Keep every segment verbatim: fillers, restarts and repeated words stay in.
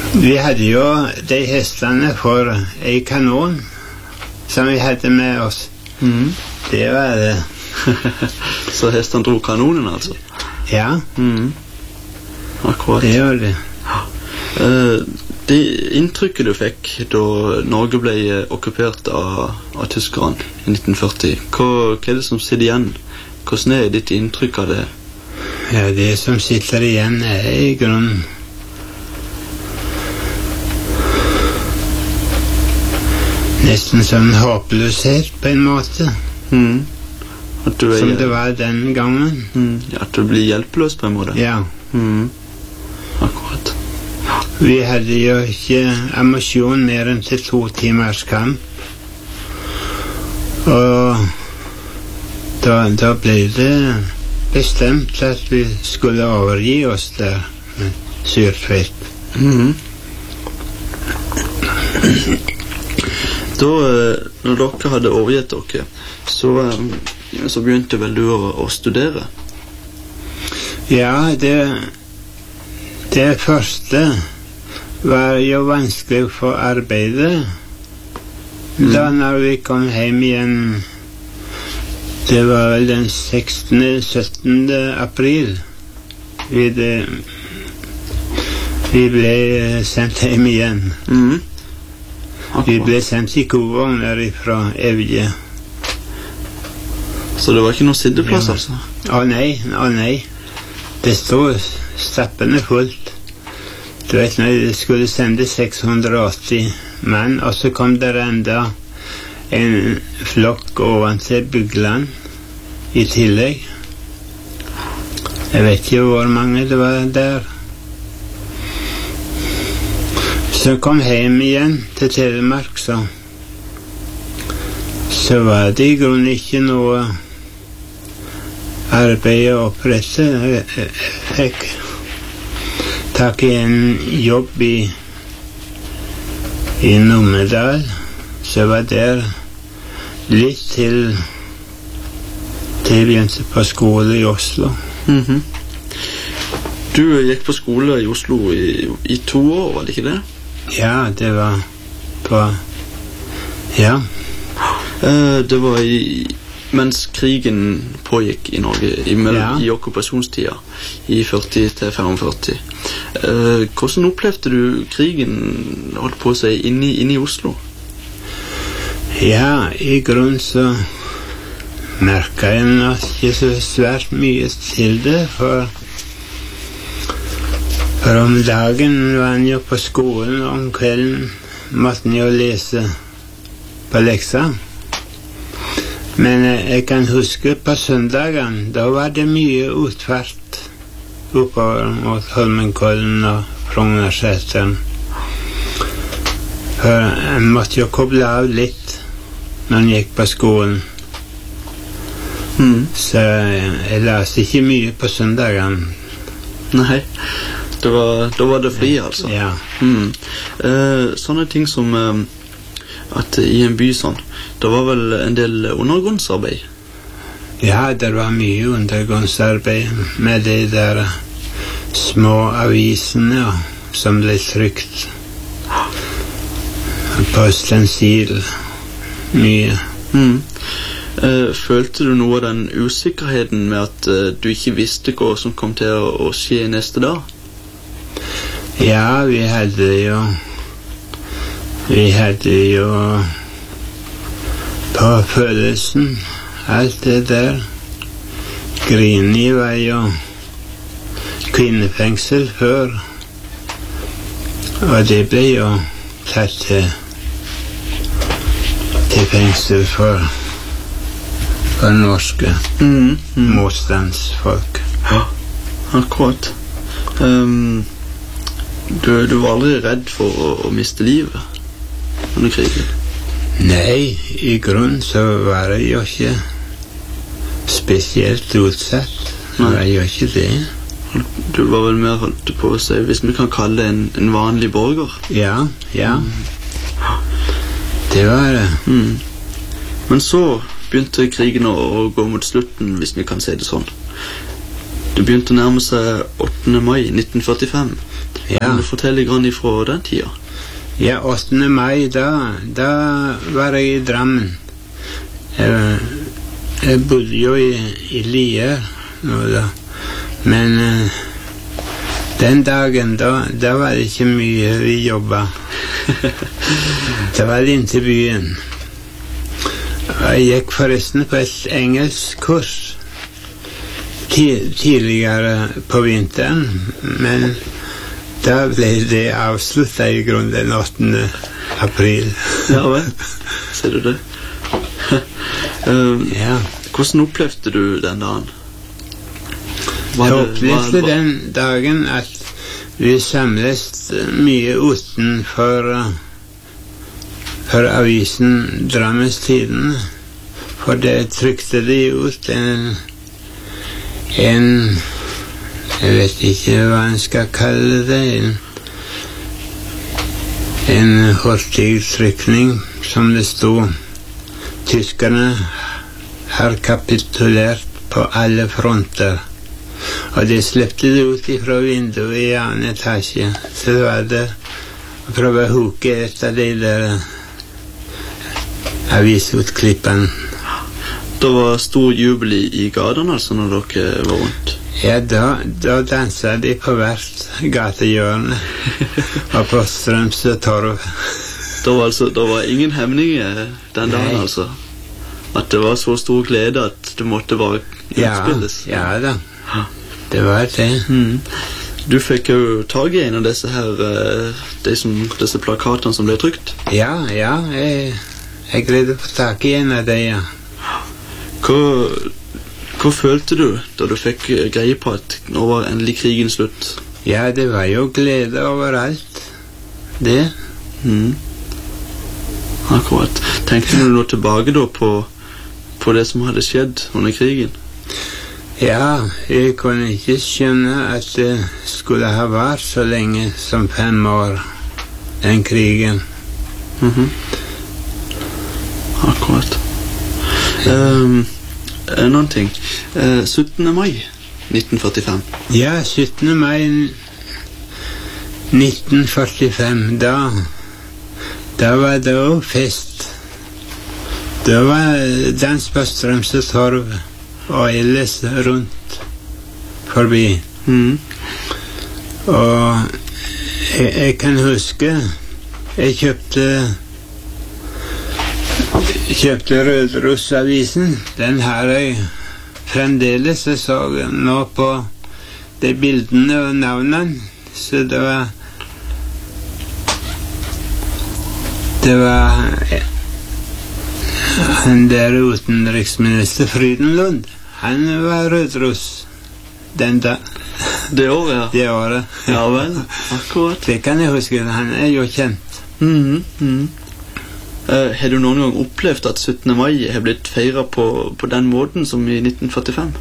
Vi hadde jo de hestene for en kanon som vi hadde med oss. Mm. Det var det. Så hestene dro kanonen, altså? Ja. Mm. Akkurat. Det gjør det. Uh, det inntrykket du fikk da Norge ble okkupert av, av tyskerne i nitten førti, hva, hva er det som sitter igjen? Hvordan er ditt inntrykk av det? Ja, det som sitter igjen er i grunnen nesten som håpløshet på en måte. Mm. At du er, som det var den gangen. Mm. Ja, at du blir hjelpeløs på en måte. Ja. Mm. Akkurat. Vi hadde jo ikke ammunisjon mer enn til to timers kamp. Og da, da ble det bestemt at vi skulle overgi oss der med Sydtvedt. Mm. Da, når dere hadde overgitt dere, så, så begynte vel du å, å studere? Ja, det, det første var jo vanskelig å få arbeide. Mm. Da når vi kom hjem igjen, det var vel den sekstende syttende april, vi, det, vi ble sendt hjem igjen. Mm. Vi ble sendt i kovogner fra Evje. Så det var ikke noen siddeplass, ja. Altså? Å nei, å nei. Det stod stappende fullt. Du vet, når det skulle sende seks hundre og åtti mann, og så kom det enda en flokk oventil Bygland i tillegg. Jeg vet ikke hvor mange det var der. Så kom hjem igjen til Telemark, så så var det i grunnen ikke noe arbeid å opprette. Jeg fikk tak i en jobb i i Numedal, så var der litt til til jeg begynte på skole i Oslo. Mm-hmm. Du gikk på skole i Oslo i, i to år, var det ikke det? Ja, det var på ja. Uh, det var i, mens krigen pågikk i Norge, i, mellom, ja. I okkupasjonstida, i førti til femogførti. Uh, hvordan opplevde du krigen holdt på seg inne, inne i Oslo? Ja, i grunnen så merket jeg nok ikke så svært mye til det, for For om dagen var han jo på skolen, og om kvelden måtte han jo lese på leksa. Men jeg kan huske på søndagen, da var det mye utfart oppover mot Holmenkollen og Frognerseteren. For han måtte jo koble av litt når han gikk på skolen. Mm. Så jeg leste ikke mye på søndagen. Nei. Det var, da var det fri, altså. Ja. Mm. Eh, sånne ting som eh, at i en by sånn, det var vel en del undergrunnsarbeid? Ja, det var mye undergrunnsarbeid med de der små avisene ja, som ble trykt på stensil. Mye. Mm. Eh, følte du noe av den usikkerheten med at eh, du ikke visste hva som kom til å, å skje neste dag? Ja, vi hadde jo Vi hadde jo på følelsen alt det der. Grini var jo kvinnefengsel før, og det ble jo tatt til, til fengsel for, for norske mm, mm. motstandsfolk. Ja, akkurat. Um Du, du var aldri redd for å, å miste livet under krigen? Nei, i grunnen så var jeg jo ikke spesielt utsatt. Nei. Var jo ikke det. Du var vel mer holdt på å si, hvis vi kan kalle det en, en vanlig borger? Ja, ja. Mm. Det var det. Mm. Men så begynte krigen å, å gå mot slutten, hvis vi kan si det sånn. Det begynte å nærme seg åttende mai nitten førtifem. Ja. Kan du fortelle grann ifra den tida? Ja, åttende mai, da, da var jeg i Drammen. Jeg, jeg bodde jo i, i Lier nå da. Men uh, den dagen, da, da var det ikke mye vi jobbet. Det var inn til byen. Jeg gikk forresten på et engelsk kurs tidligere på vinteren, men da ble det avsluttet i grunn den åttende april. Ja vel, ser du det? um, ja. Hvordan opplevde du den dagen? Var Jeg opplevde det, var... den dagen at vi samles mye utenfor for avisen Drammens Tidende, for det trykte de ut en en jeg vet ikke hva en skal kalle det, en, en hurtigtrykning som det stod: tyskerne har kapitulert på alle fronter. Og de slepte det ut fra vinduet i annen etasje. Så det var det å prøve å huke et av de der avisutklippene. Det var stor jubel i, i gatene altså når dere var rundt? Ja, da, da danset de på hvert gatehjørne og på Strømsø torv. Det var altså det var ingen hemninger den dagen, altså? At det var så stor glede at det måtte bare utspilles? Ja, ja da. Det var det. Mm. Du fikk jo tag i en av disse her de som, disse plakatene som ble trykt? Ja, ja. Jeg, jeg greide å få tak i en av dem, ja. Hva, hva følte du da du fikk greie på at nå var endelig krigen slutt? Ja, det var jo glede overalt. Det. Mm. Akkurat. Tenkte du nå tilbake da på, på det som hadde skjedd under krigen? Ja, jeg kunne ikke skjønne at det skulle ha vært så lenge som fem år, den krigen. Mhm. Akkurat. Um, en annen ting. Uh, syttende mai nitten førtifem. Ja, syttende mai nitten førtifem. Da, da var det også fest. Det var dans på Strømsø torv og ellers rundt forbi. Mm. Og jeg, jeg kan huske jeg kjøpte kjøpte Rødros-avisen. Den har jeg fremdeles. Jeg så nå på de bildene og navnene, så det var det var han der utenriksminister Frydenlund. Han var Rødros den da det året, ja. Det året. Ja vel, akkurat. Det kan jeg huske. Han er jo kjent. Mhm, mhm. Uh, har du noen gang opplevd at syttende mai har blitt feiret på, på den måten som i nitten førtifem?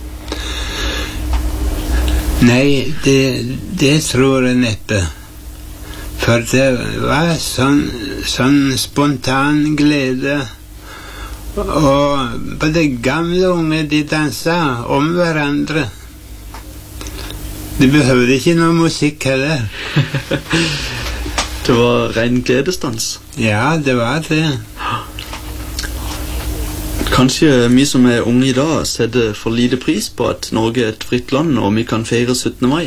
Nei, det, det tror jeg neppe. For det var sånn, sånn spontan glede. Og både gamle og unge, de danset om hverandre. De behøvde ikke noe musikk heller. Det var ren gledesdans. Ja, det var det. Kanskje vi som er unge i dag setter for lite pris på at Norge er et fritt land og vi kan feire syttende mai?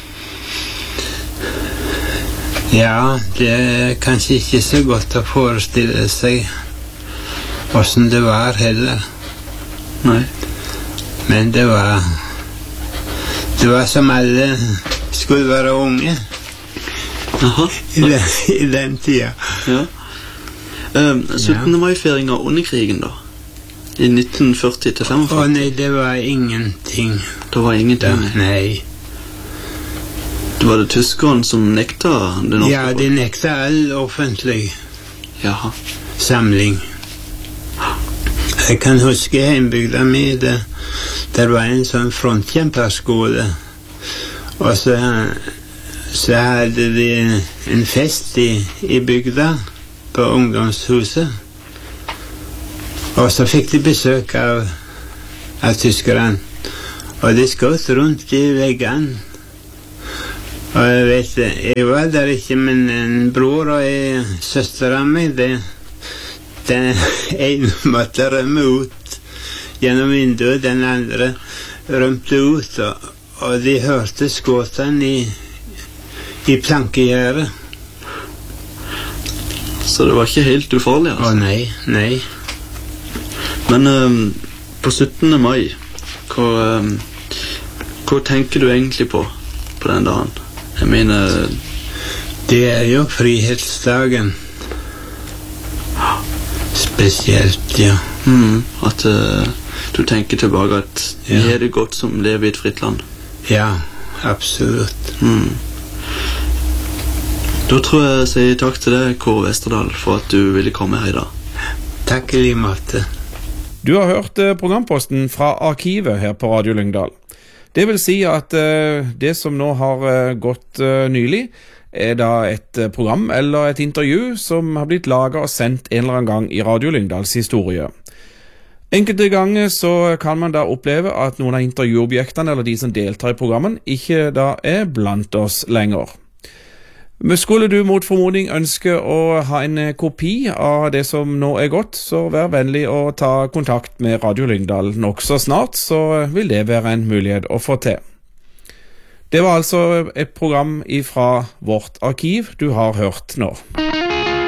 Ja, det er kanskje ikke så godt å forestille seg hvordan det var heller. Nei. Men det var det var som alle skulle være unge. Aha. I, den, I den tida. Ja. Um, syttende mai-feiringa under krigen da? I nitten førti til femogførti? Å nei, det var ingenting. Det var ingenting? Da, nei. Det var det tyskerne som nekta det norske? Ja, de nekta all offentlig Jaha. samling. Jeg kan huske hjembygda mi, det, der var en sånn frontkjemperskole, og så så hadde de en fest i, i bygda på ungdomshuset, og så fikk de besøk av, av tyskerne, og de skjøt rundt i veggene Og jeg vet, jeg var der ikke, men en bror og en søster av meg, det, den ene måtte rømme ut gjennom vinduet, den andre rømte ut, og, og de hørte skåtene i, i plankegjerdet. Så det var ikke helt ufarlig, altså? Å nei, nei. Men um, på syttende mai, hva, um, hva tenker du egentlig på på den dagen? Jeg mener... Det er jo frihetsdagen. Spesielt, ja. Mm, at uh, du tenker tilbake at ja. Vi er det godt som lever i et fritt land. Ja, absolutt. Mm. Da tror jeg jeg sier takk til deg, Kåre Westerdal, for at du ville komme her i dag. Takk i like måte. Du har hørt eh, programposten fra arkivet her på Radio Lyngdal. Det vil si at eh, det som nå har eh, gått eh, nylig, er da et eh, program eller et intervju som har blitt laget og sendt en eller annen gang i Radio Lyngdals historie. Enkelte ganger så kan man da oppleve at noen av intervjuobjektene eller de som deltar i programmen ikke da er blant oss lenger. Men skulle du mot formodning ønske å ha en kopi av det som nå er gått, så vær vennlig å ta kontakt med Radio Lyngdal nok så snart, så vil det være en mulighet å få til. Det var altså et program fra vårt arkiv du har hørt nå.